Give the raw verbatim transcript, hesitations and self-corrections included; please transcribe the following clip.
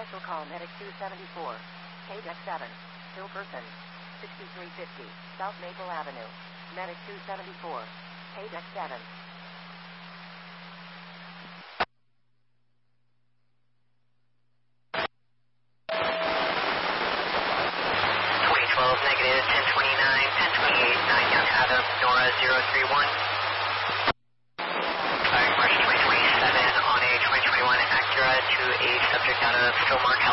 Special call Medic two seventy-four. K D E C seven. Still person. sixty-three fifty. South Maple Avenue. Medic two seventy-four. K D E C seven. twenty twelve negative, ten twenty-nine, ten twenty-eight, nine Young Adam, Nora zero three one. Fire March twenty twenty-seven on a twenty twenty-one Acura to a subject out of Philmar, California.